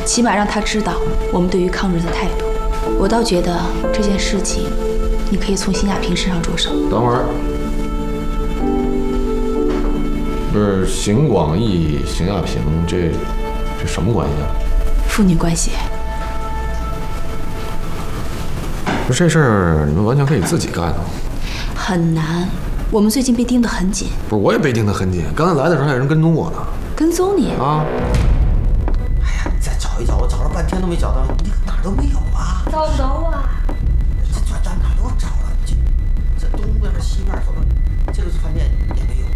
起码让他知道我们对于抗日的态度。我倒觉得这件事情，你可以从邢亚平身上着手。 等会儿，不是邢广义、邢亚平，这什么关系啊？ 父女关系。 这事儿你们完全可以自己干啊。 很难，我们最近被盯得很紧。 不是，我也被盯得很紧。刚才来的时候还有人跟踪我呢。 跟踪你啊？ 哎呀，你再找一找，我找了半天都没找到，你哪儿都没有啊？ 找不着啊！ 这哪儿都找了，这东边西边走了，这个饭店也没有。